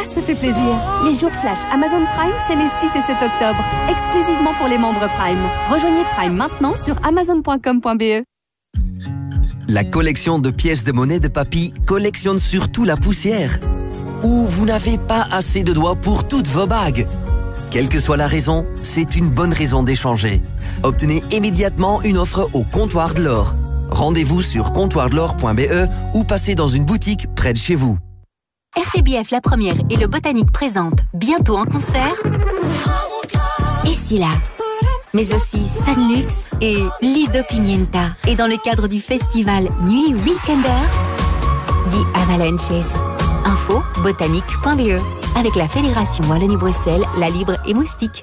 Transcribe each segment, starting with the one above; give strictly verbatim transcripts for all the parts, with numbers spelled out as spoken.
ça fait plaisir. Les jours flash Amazon Prime, c'est les six et sept octobre. Exclusivement pour les membres Prime. Rejoignez Prime maintenant sur amazon point com point b e. La collection de pièces de monnaie de papy collectionne surtout la poussière. Ou vous n'avez pas assez de doigts pour toutes vos bagues. Quelle que soit la raison, c'est une bonne raison d'échanger. Obtenez immédiatement une offre au Comptoir de l'Or. Rendez-vous sur comptoir de l'or point b e ou passez dans une boutique près de chez vous. R T B F La Première et le Botanique présentent bientôt en concert Escila, mais aussi Sunlux et Lido Pimienta. Et dans le cadre du festival Nuit Weekender, The Avalanches. Info botanique point b e avec la Fédération Wallonie-Bruxelles, La Libre et Moustique.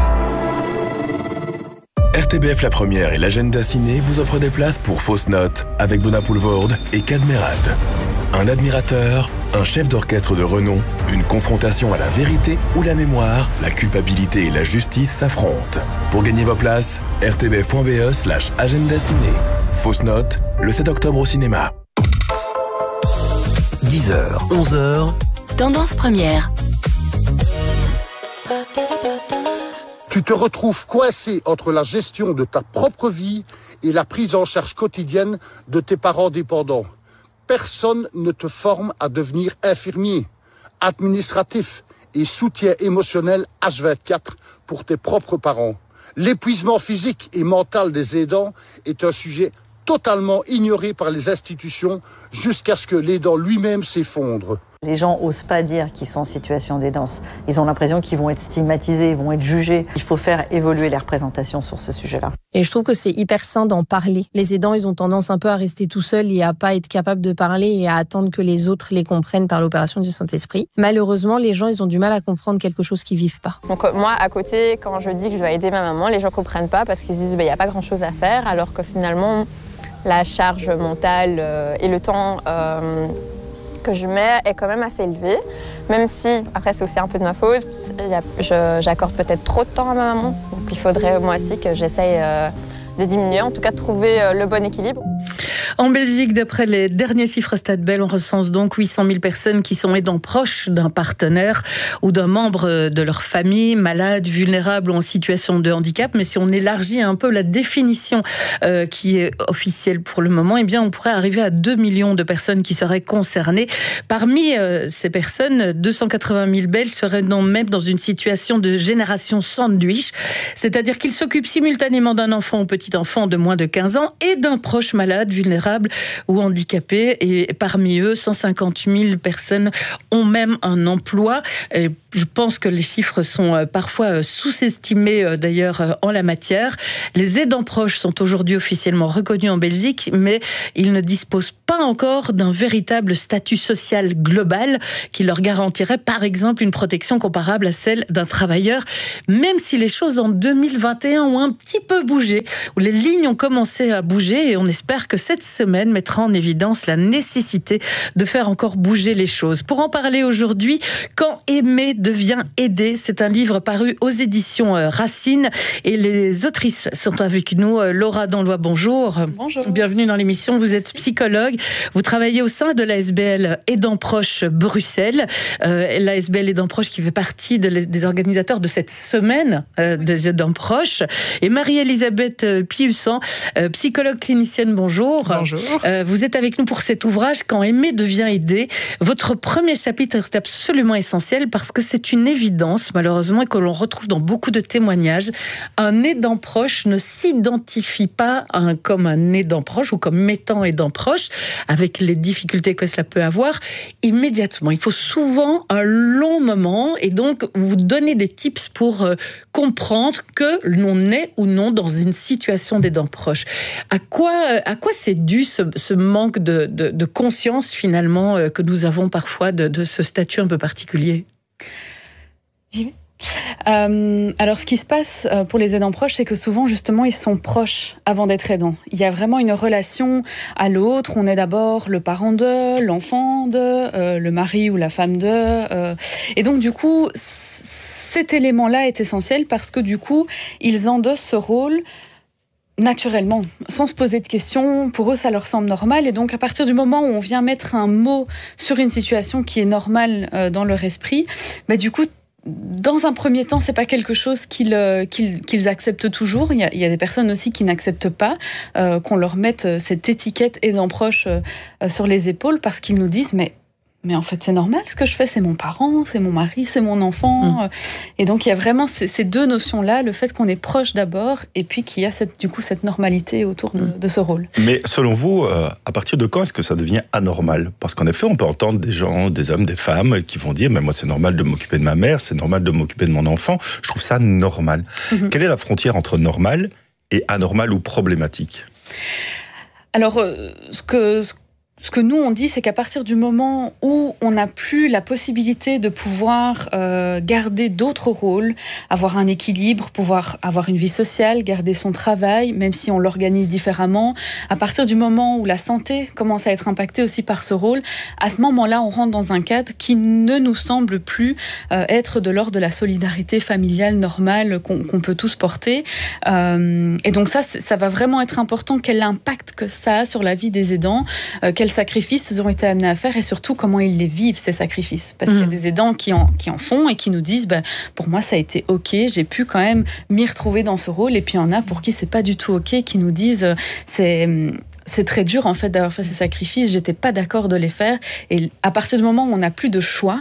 R T B F La Première et l'agenda ciné vous offrent des places pour Fausse Note avec Donna Poulvorde et Cadmerat. Un admirateur, un chef d'orchestre de renom, une confrontation à la vérité ou la mémoire, la culpabilité et la justice s'affrontent. Pour gagner vos places, r t b f point b e slash agenda ciné. Fausse Note, le sept octobre au cinéma. dix heures, onze heures. Tendance première. Tu te retrouves coincé entre la gestion de ta propre vie et la prise en charge quotidienne de tes parents dépendants. Personne ne te forme à devenir infirmier, administratif et soutien émotionnel H vingt-quatre pour tes propres parents. L'épuisement physique et mental des aidants est un sujet totalement ignoré par les institutions jusqu'à ce que l'aidant lui-même s'effondre. Les gens n'osent pas dire qu'ils sont en situation d'aidance. Ils ont l'impression qu'ils vont être stigmatisés, ils vont être jugés. Il faut faire évoluer les représentations sur ce sujet-là. Et je trouve que c'est hyper sain d'en parler. Les aidants, ils ont tendance un peu à rester tout seuls et à pas être capables de parler et à attendre que les autres les comprennent par l'opération du Saint-Esprit. Malheureusement, les gens, ils ont du mal à comprendre quelque chose qu'ils vivent pas. Donc moi, à côté, quand je dis que je dois aider ma maman, les gens comprennent pas parce qu'ils se disent il bah, n'y a pas grand-chose à faire, alors que finalement, la charge mentale euh, et le temps euh, que je mets est quand même assez élevé, même si, après c'est aussi un peu de ma faute, j'accorde peut-être trop de temps à ma maman, donc il faudrait moi aussi que j'essaye euh, de diminuer, en tout cas de trouver euh, le bon équilibre. En Belgique, d'après les derniers chiffres Statbel, on recense donc huit cent mille personnes qui sont aidants proches d'un partenaire ou d'un membre de leur famille, malades, vulnérables ou en situation de handicap. Mais si on élargit un peu la définition euh, qui est officielle pour le moment, eh bien, on pourrait arriver à deux millions de personnes qui seraient concernées. Parmi euh, ces personnes, deux cent quatre-vingt mille Belges seraient donc même dans une situation de génération sandwich, c'est-à-dire qu'ils s'occupent simultanément d'un enfant ou petit enfant de moins de quinze ans et d'un proche malade, vulnérable ou handicapés, et parmi eux, cent cinquante mille personnes ont même un emploi. Et je pense que les chiffres sont parfois sous-estimés d'ailleurs en la matière. Les aidants proches sont aujourd'hui officiellement reconnus en Belgique, mais ils ne disposent pas encore d'un véritable statut social global qui leur garantirait par exemple une protection comparable à celle d'un travailleur, même si les choses en deux mille vingt et un ont un petit peu bougé, où les lignes ont commencé à bouger, et on espère que cette semaine mettra en évidence la nécessité de faire encore bouger les choses. Pour en parler aujourd'hui, Quand aimer devient aider, c'est un livre paru aux éditions Racine, et les autrices sont avec nous. Laura Danlois, bonjour. Bonjour. Bienvenue dans l'émission. Vous êtes psychologue, vous travaillez au sein de l'A S B L Aidants Proches Bruxelles, euh, l'A S B L Aidants Proches qui fait partie de les, des organisateurs de cette semaine euh, des aidants proches, et Marie-Elisabeth Piussan, euh, psychologue clinicienne, bonjour. Bonjour. Euh, vous êtes avec nous pour cet ouvrage Quand aimer devient aider. Votre premier chapitre est absolument essentiel parce que c'est une évidence, malheureusement, et que l'on retrouve dans beaucoup de témoignages. Un aidant proche ne s'identifie pas un, comme un aidant proche ou comme étant aidant proche, avec les difficultés que cela peut avoir, immédiatement. Il faut souvent un long moment, et donc vous donnez des tips pour euh, comprendre que l'on est ou non dans une situation d'aidant proche. À quoi, à quoi c'est dû ce, ce manque de, de, de conscience finalement euh, que nous avons parfois de, de ce statut un peu particulier ? Euh, alors, ce qui se passe pour les aidants proches, c'est que souvent, justement, ils sont proches avant d'être aidants. Il y a vraiment une relation à l'autre. On est d'abord le parent de, l'enfant de, euh, le mari ou la femme de. Euh, et donc, du coup, cet élément-là est essentiel parce que, du coup, ils endossent ce rôle naturellement, sans se poser de questions. Pour eux, ça leur semble normal. Et donc, à partir du moment où on vient mettre un mot sur une situation qui est normale euh, dans leur esprit, bah, du coup, dans un premier temps, c'est pas quelque chose qu'ils, euh, qu'ils, qu'ils acceptent toujours. Il y, a, il y a des personnes aussi qui n'acceptent pas euh, qu'on leur mette cette étiquette aidant proche euh, sur les épaules parce qu'ils nous disent mais Mais en fait, c'est normal, ce que je fais, c'est mon parent, c'est mon mari, c'est mon enfant. Mmh. Et donc, il y a vraiment ces, ces deux notions-là, le fait qu'on est proche d'abord, et puis qu'il y a cette, du coup cette normalité autour de, mmh. de ce rôle. Mais selon vous, euh, à partir de quand est-ce que ça devient anormal ? Parce qu'en effet, on peut entendre des gens, des hommes, des femmes, qui vont dire « mais moi, c'est normal de m'occuper de ma mère, c'est normal de m'occuper de mon enfant, je trouve ça normal mmh. ». Quelle est la frontière entre normal et anormal ou problématique ? Alors, euh, ce que... Ce Ce que nous, on dit, c'est qu'à partir du moment où on n'a plus la possibilité de pouvoir euh, garder d'autres rôles, avoir un équilibre, pouvoir avoir une vie sociale, garder son travail, même si on l'organise différemment, à partir du moment où la santé commence à être impactée aussi par ce rôle, à ce moment-là, on rentre dans un cadre qui ne nous semble plus euh, être de l'ordre de la solidarité familiale normale qu'on, qu'on peut tous porter. Euh, et donc ça, ça va vraiment être important, quel impact que ça a sur la vie des aidants, euh, quels sacrifices ils ont été amenés à faire et surtout comment ils les vivent, ces sacrifices. Parce mmh. qu'il y a des aidants qui en, qui en font et qui nous disent bah, pour moi ça a été ok, j'ai pu quand même m'y retrouver dans ce rôle, et puis il y en a pour qui c'est pas du tout ok, qui nous disent c'est... c'est très dur en fait d'avoir fait ces sacrifices, j'étais pas d'accord de les faire, et à partir du moment où on n'a plus de choix,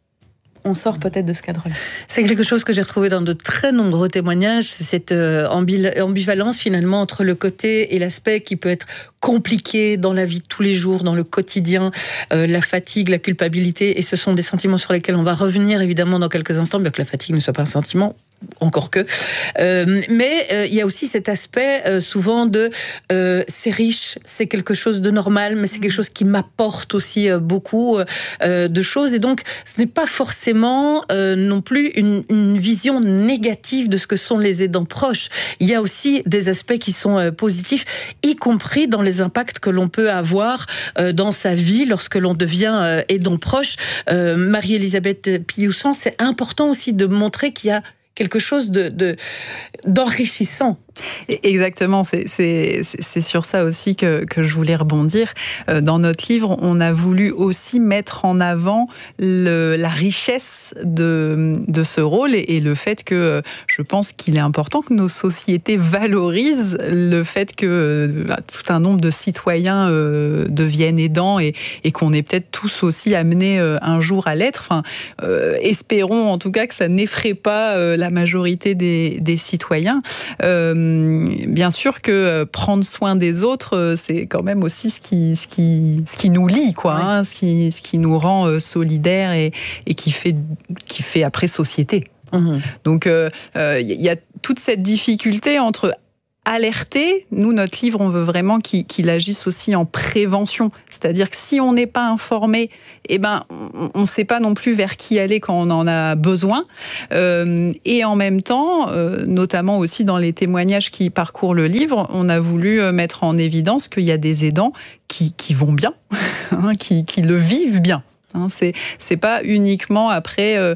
on sort peut-être de ce cadre-là. C'est quelque chose que j'ai retrouvé dans de très nombreux témoignages, c'est cette ambivalence finalement entre le côté et l'aspect qui peut être compliqué dans la vie de tous les jours, dans le quotidien, euh, la fatigue, la culpabilité, et ce sont des sentiments sur lesquels on va revenir évidemment dans quelques instants, bien que la fatigue ne soit pas un sentiment, encore que. Euh, mais euh, il y a aussi cet aspect euh, souvent de euh, c'est riche, c'est quelque chose de normal, mais c'est quelque chose qui m'apporte aussi euh, beaucoup euh, de choses. Et donc, ce n'est pas forcément euh, non plus une, une vision négative de ce que sont les aidants proches. Il y a aussi des aspects qui sont euh, positifs, y compris dans les impacts que l'on peut avoir euh, dans sa vie lorsque l'on devient euh, aidant proche. Euh, Marie-Elisabeth Pioussan, c'est important aussi de montrer qu'il y a quelque chose de, de, d'enrichissant. Exactement, c'est, c'est, c'est sur ça aussi que, que je voulais rebondir. Dans notre livre, on a voulu aussi mettre en avant le, la richesse de, de ce rôle et, et le fait que je pense qu'il est important que nos sociétés valorisent le fait que bah, tout un nombre de citoyens euh, deviennent aidants et, et qu'on est peut-être tous aussi amenés euh, un jour à l'être. Enfin, euh, espérons en tout cas que ça n'effraie pas euh, la majorité des, des citoyens. Euh, Bien sûr que prendre soin des autres, c'est quand même aussi ce qui, ce qui, ce qui nous lie, quoi, ouais. hein, ce, qui, ce qui nous rend solidaires et, et qui, fait, qui fait après société. Mmh. Donc, il euh, euh, y a toute cette difficulté entre alerter. Nous, notre livre, on veut vraiment qu'il, qu'il agisse aussi en prévention. C'est-à-dire que si on n'est pas informé, eh ben, on ne sait pas non plus vers qui aller quand on en a besoin. Euh, et en même temps, euh, notamment aussi dans les témoignages qui parcourent le livre, on a voulu mettre en évidence qu'il y a des aidants qui, qui vont bien, qui, qui le vivent bien. Hein, c'est c'est pas uniquement après euh,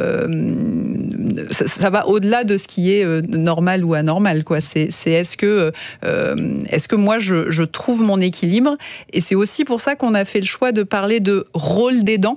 euh, ça, ça va au-delà de ce qui est euh, normal ou anormal, quoi. C'est c'est est-ce que euh, est-ce que moi je je trouve mon équilibre, et c'est aussi pour ça qu'on a fait le choix de parler de rôle d'aidant.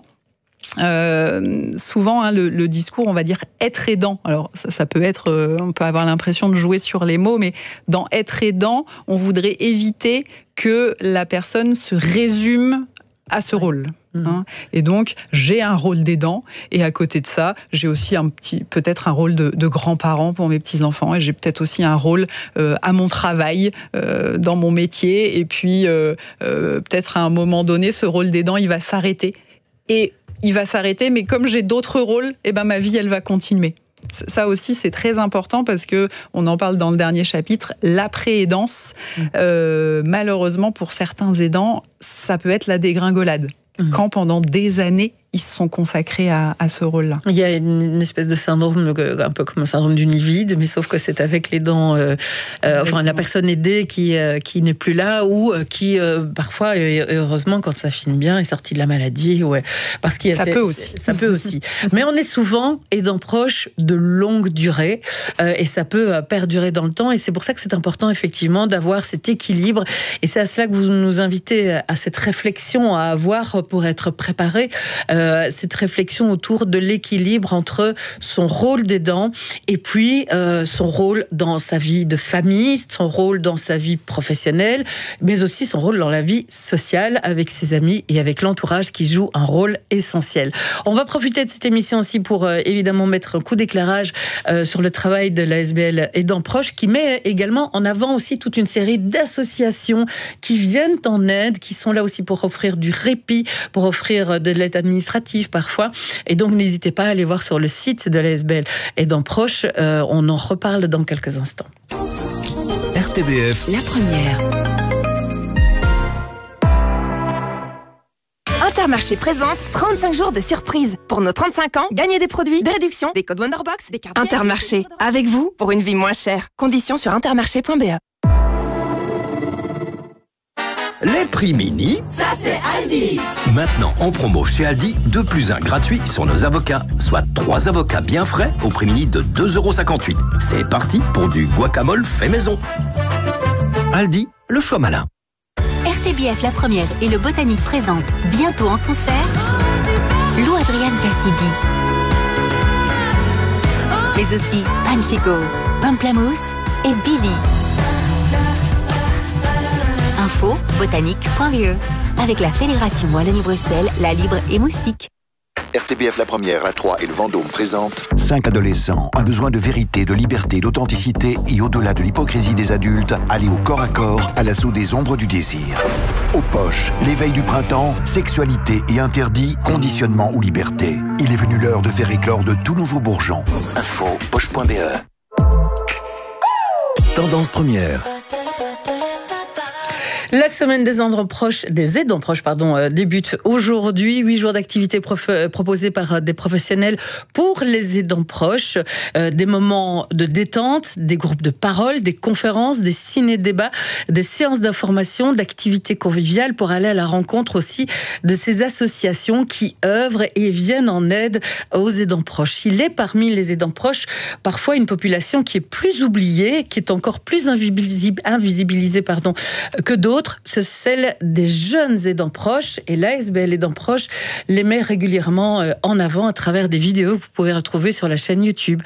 Euh, souvent, hein, le, le discours, on va dire être aidant. Alors, ça, ça peut être, euh, on peut avoir l'impression de jouer sur les mots, mais dans être aidant, on voudrait éviter que la personne se résume à ce rôle. Hein. Et donc, j'ai un rôle d'aidant, et à côté de ça, j'ai aussi un petit, peut-être un rôle de, de grand-parent pour mes petits-enfants, et j'ai peut-être aussi un rôle euh, à mon travail, euh, dans mon métier, et puis euh, euh, peut-être à un moment donné, ce rôle d'aidant, il va s'arrêter. Et il va s'arrêter, mais comme j'ai d'autres rôles, eh ben, ma vie, elle va continuer. Ça aussi, c'est très important parce que on en parle dans le dernier chapitre, l'après-aidance. Mmh. Euh, malheureusement, pour certains aidants, ça peut être la dégringolade. Mmh. Quand pendant des années, ils se sont consacrés à, à ce rôle-là. Il y a une, une espèce de syndrome, un peu comme un syndrome du nid vide, mais sauf que c'est avec les dents, euh, euh, enfin la personne aidée qui, euh, qui n'est plus là, ou euh, qui euh, parfois, et heureusement quand ça finit bien, est sorti de la maladie, ouais, parce qu'il y a ça peut aussi. Ça peut aussi. Mais on est souvent aidant proche de longue durée, euh, et ça peut perdurer dans le temps, et c'est pour ça que c'est important effectivement d'avoir cet équilibre, et c'est à cela que vous nous invitez à cette réflexion à avoir pour être préparé, euh, cette réflexion autour de l'équilibre entre son rôle d'aidant et puis euh, son rôle dans sa vie de famille, son rôle dans sa vie professionnelle, mais aussi son rôle dans la vie sociale avec ses amis et avec l'entourage qui joue un rôle essentiel. On va profiter de cette émission aussi pour euh, évidemment mettre un coup d'éclairage euh, sur le travail de l'A S B L Aidants Proches, qui met également en avant aussi toute une série d'associations qui viennent en aide, qui sont là aussi pour offrir du répit, pour offrir de l'aide administrative parfois. Et donc n'hésitez pas à aller voir sur le site de l'A S B L Aidants Proches. Euh, on en reparle dans quelques instants. R T B F, la première. Intermarché présente trente-cinq jours de surprise. Pour nos trente-cinq ans, gagnez des produits, des réductions, des codes Wonderbox, des cartes. Intermarché, avec vous pour une vie moins chère. Conditions sur intermarché point b e. Les prix mini, ça c'est Aldi. Maintenant en promo chez Aldi, deux plus un gratuit sur nos avocats, soit trois avocats bien frais au prix mini de deux euros cinquante-huit. C'est parti pour du guacamole fait maison. Aldi, le choix malin. R T B F La Première et le Botanique présentent bientôt en concert Lou Adrian Cassidy, mais aussi Panchico, Pamplamousse et Billy. Info botanique point b e avec la Fédération Wallonie-Bruxelles, la Libre et Moustique. R T B F La Première, la trois et le Vendôme présentent Cinq adolescents ont besoin de vérité, de liberté, d'authenticité et au-delà de l'hypocrisie des adultes, aller au corps à corps à l'assaut des ombres du désir. Aux poches, l'éveil du printemps, sexualité et interdit, conditionnement ou liberté. Il est venu l'heure de faire éclore de tout nouveaux bourgeons. Info poche point b e. Tendance première. La semaine des aidants proches, des aidants proches, pardon, euh, débute aujourd'hui. Huit jours d'activité prof, euh, proposés par euh, des professionnels pour les aidants proches. Euh, des moments de détente, des groupes de parole, des conférences, des ciné-débats, des séances d'information, d'activités conviviales pour aller à la rencontre aussi de ces associations qui œuvrent et viennent en aide aux aidants proches. Il est parmi les aidants proches parfois une population qui est plus oubliée, qui est encore plus invisibilisée pardon, que d'autres. C'est celle des jeunes aidants proches, et l'A S B L Aidants Proches les met régulièrement en avant à travers des vidéos que vous pouvez retrouver sur la chaîne YouTube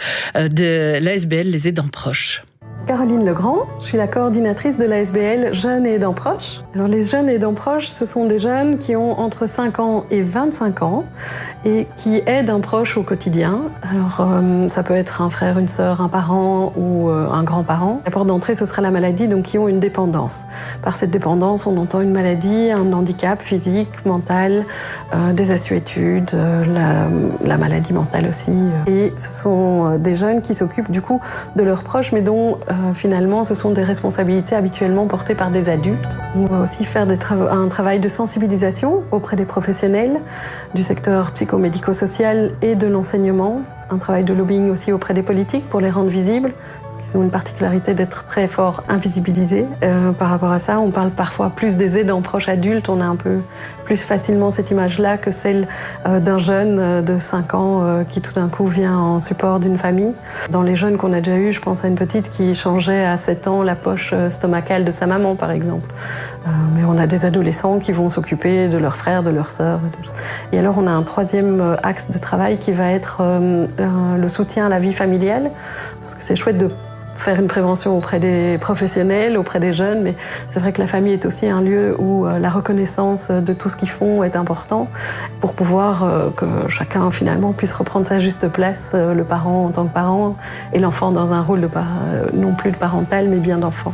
de l'A S B L Les Aidants Proches. Caroline Legrand, je suis la coordinatrice de l'A S B L Jeunes et Aidants Proches. Alors les jeunes aidants proches, ce sont des jeunes qui ont entre cinq ans et vingt-cinq ans et qui aident un proche au quotidien. Alors euh, ça peut être un frère, une sœur, un parent ou euh, un grand-parent. La porte d'entrée, ce sera la maladie, donc qui ont une dépendance. Par cette dépendance, on entend une maladie, un handicap physique, mental, euh, des assuétudes, euh, la, la maladie mentale aussi. Et ce sont des jeunes qui s'occupent du coup de leurs proches, mais dont euh, finalement, ce sont des responsabilités habituellement portées par des adultes. On va aussi faire des tra- un travail de sensibilisation auprès des professionnels du secteur psychomédico-social et de l'enseignement. Un travail de lobbying aussi auprès des politiques pour les rendre visibles, parce qu'ils ont une particularité d'être très fort invisibilisés. Euh, par rapport à ça, on parle parfois plus des aidants proches adultes. On a un peu plus facilement cette image-là que celle euh, d'un jeune de cinq ans euh, qui tout d'un coup vient en support d'une famille. Dans les jeunes qu'on a déjà eus, je pense à une petite qui changeait à sept ans la poche stomacale de sa maman, par exemple. Euh, mais on a des adolescents qui vont s'occuper de leurs frères, de leurs sœurs. Et, et alors, on a un troisième axe de travail qui va être euh, le soutien à la vie familiale, parce que c'est chouette de faire une prévention auprès des professionnels, auprès des jeunes, mais c'est vrai que la famille est aussi un lieu où la reconnaissance de tout ce qu'ils font est important pour pouvoir que chacun finalement puisse reprendre sa juste place, le parent en tant que parent et l'enfant dans un rôle de par... non plus de parental, mais bien d'enfant.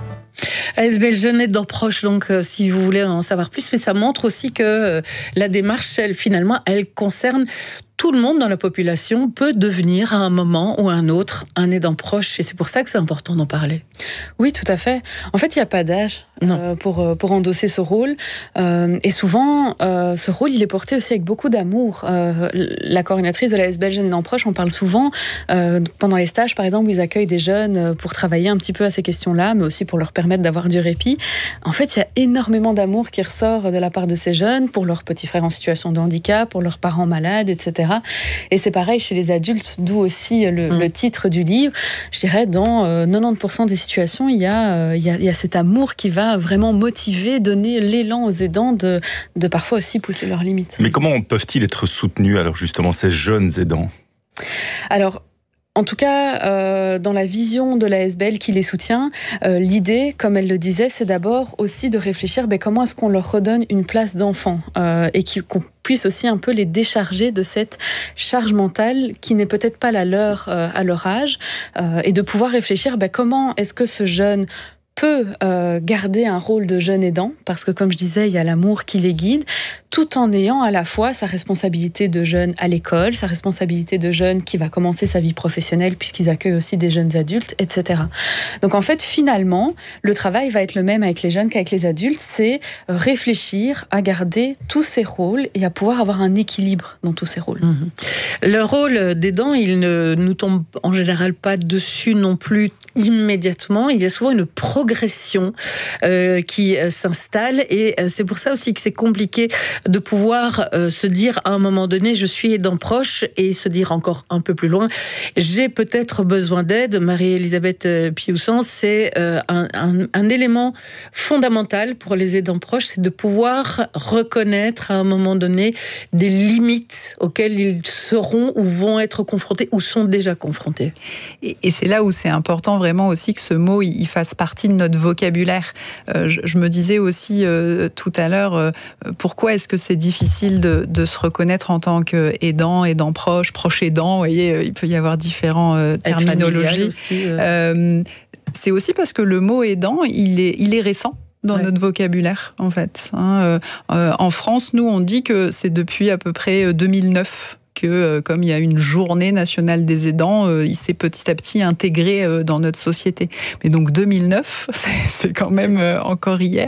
A S B L Jeunes Aidants Proches, donc euh, si vous voulez en savoir plus, mais ça montre aussi que euh, la démarche, elle, finalement, elle concerne tout le monde dans la population peut devenir à un moment ou à un autre un aidant proche, et c'est pour ça que c'est important d'en parler. Oui, tout à fait. En fait, il n'y a pas d'âge euh, pour, pour endosser ce rôle. Euh, et souvent, euh, ce rôle, il est porté aussi avec beaucoup d'amour. Euh, la coordinatrice de la S B L Jeunes Aidants Proches en parle souvent. Euh, pendant les stages, par exemple, où ils accueillent des jeunes pour travailler un petit peu à ces questions-là, mais aussi pour leur permettre d'avoir du répit. En fait, il y a énormément d'amour qui ressort de la part de ces jeunes pour leurs petits frères en situation de handicap, pour leurs parents malades, et cetera. Et c'est pareil chez les adultes, d'où aussi le, mmh. le titre du livre. Je dirais, dans euh, quatre-vingt-dix pour cent des situations, il y, a, euh, il, y a, il y a cet amour qui va vraiment motiver, donner l'élan aux aidants de, de parfois aussi pousser leurs limites. Mais comment peuvent-ils être soutenus, alors justement, ces jeunes aidants ? Alors, en tout cas, euh, dans la vision de la S B L qui les soutient, euh, l'idée, comme elle le disait, c'est d'abord aussi de réfléchir ben, comment est-ce qu'on leur redonne une place d'enfant euh, et qui, qu'on puisse aussi un peu les décharger de cette charge mentale qui n'est peut-être pas la leur euh, à leur âge euh, et de pouvoir réfléchir ben, comment est-ce que ce jeune peut euh, garder un rôle de jeune aidant, parce que comme je disais, il y a l'amour qui les guide, tout en ayant à la fois sa responsabilité de jeune à l'école, sa responsabilité de jeune qui va commencer sa vie professionnelle puisqu'ils accueillent aussi des jeunes adultes, et cetera. Donc en fait, finalement, le travail va être le même avec les jeunes qu'avec les adultes, c'est réfléchir à garder tous ces rôles et à pouvoir avoir un équilibre dans tous ces rôles. Mmh. Le rôle d'aidant, il ne nous tombe en général pas dessus non plus immédiatement. Il y a souvent une progression euh, qui euh, s'installe et euh, c'est pour ça aussi que c'est compliqué de pouvoir euh, se dire à un moment donné je suis aidant proche et se dire encore un peu plus loin j'ai peut-être besoin d'aide. Marie-Elisabeth Piussan, c'est euh, un, un, un élément fondamental pour les aidants proches, c'est de pouvoir reconnaître à un moment donné des limites auxquelles ils seront ou vont être confrontés ou sont déjà confrontés. Et, et c'est là où c'est important vraiment aussi que ce mot il fasse partie de notre vocabulaire. Euh, je, je me disais aussi euh, tout à l'heure, euh, pourquoi est-ce que c'est difficile de, de se reconnaître en tant qu'aidant, aidant proche, proche aidant. Vous voyez, il peut y avoir différentes euh, terminologies. Aussi, euh... Euh, c'est aussi parce que le mot aidant, il est, il est récent dans ouais. notre vocabulaire, en fait. Hein, euh, en France, nous, on dit que c'est depuis à peu près deux mille neuf que, euh, comme il y a une journée nationale des aidants, euh, il s'est petit à petit intégré euh, dans notre société. Mais donc deux mille neuf, c'est, c'est quand même euh, encore hier.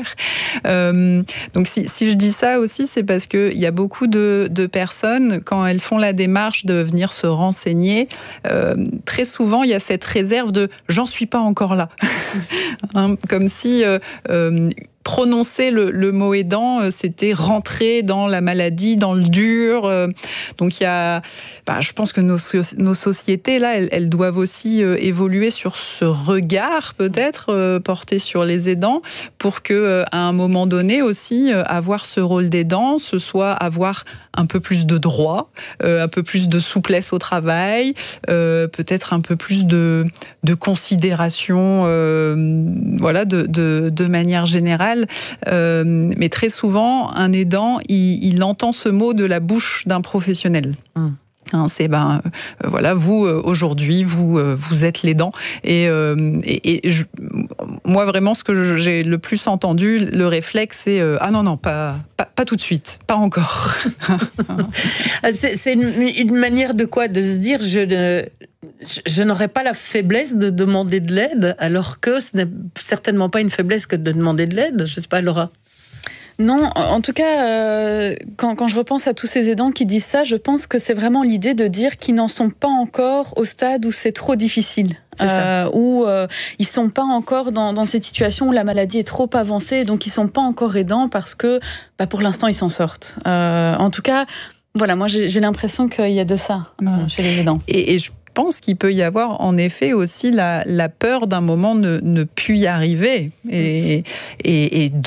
Euh, donc si, si je dis ça aussi, c'est parce qu'il y a beaucoup de, de personnes, quand elles font la démarche de venir se renseigner, euh, très souvent, il y a cette réserve de « j'en suis pas encore là ». Hein, comme si... Euh, euh, prononcer le, le mot aidant, c'était rentrer dans la maladie, dans le dur. Donc il y a, bah, je pense que nos, nos sociétés là, elles, elles doivent aussi euh, évoluer sur ce regard peut-être euh, porté sur les aidants, pour que euh, à un moment donné aussi euh, avoir ce rôle d'aidant, ce soit avoir un peu plus de droits, euh, un peu plus de souplesse au travail, euh, peut-être un peu plus de, de considération, euh, voilà, de, de, de manière générale. Euh, mais très souvent, un aidant, il, il entend ce mot de la bouche d'un professionnel. Mmh. Hein, c'est ben euh, voilà, vous euh, aujourd'hui vous euh, vous êtes l'aidant et euh, et, et je, moi vraiment ce que j'ai le plus entendu, le réflexe c'est euh, ah non non pas, pas pas tout de suite, pas encore. c'est, c'est une, une manière de quoi, de se dire je ne je, je n'aurais pas la faiblesse de demander de l'aide, alors que ce n'est certainement pas une faiblesse que de demander de l'aide. Je sais pas, Laura. Non, en tout cas, euh, quand, quand je repense à tous ces aidants qui disent ça, je pense que c'est vraiment l'idée de dire qu'ils n'en sont pas encore au stade où c'est trop difficile. C'est ça. Euh, où euh, ils sont pas encore dans, dans cette situation où la maladie est trop avancée, donc ils sont pas encore aidants parce que bah, pour l'instant ils s'en sortent. Euh, en tout cas, voilà, moi j'ai, j'ai l'impression qu'il y a de ça euh, mmh. chez les aidants. Et, et je pense qu'il peut y avoir en effet aussi la, la peur d'un moment ne, ne plus y arriver et, et, et